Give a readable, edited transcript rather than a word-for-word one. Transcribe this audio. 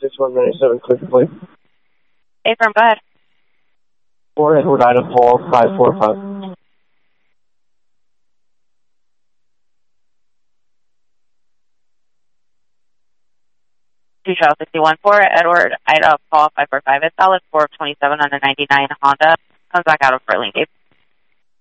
6197, clear complete. Affirm, go ahead. 4 Edward Ida Paul 545. Charles 61, 4 Edward Ida Paul 545 is solid 4 of 27 on a 99 Honda. Comes back out of Burlingame.